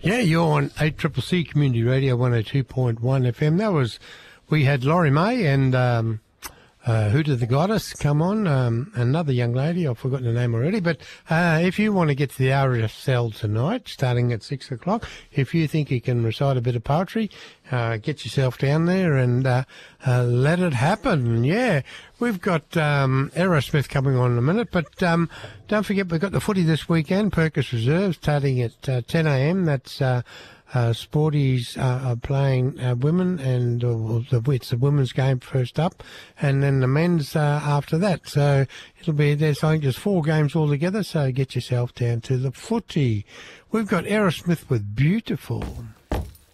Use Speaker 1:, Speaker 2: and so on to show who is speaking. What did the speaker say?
Speaker 1: Yeah, you're on 8CCC Community Radio 102.1 FM. We had Laurie May and Who Did the Goddess come on, another young lady, I've forgotten her name already, but if you want to get to the RSL tonight, starting at 6 o'clock, if you think you can recite a bit of poetry, get yourself down there and let it happen. Yeah, we've got Aerosmith coming on in a minute, but don't forget we've got the footy this weekend, Perkins Reserve, starting at 10 a.m. That's Sporties are playing women, and it's the women's game first up, and then the men's after that. So there's I think there's 4 games altogether. So get yourself down to the footy. We've got Aerosmith with Beautiful.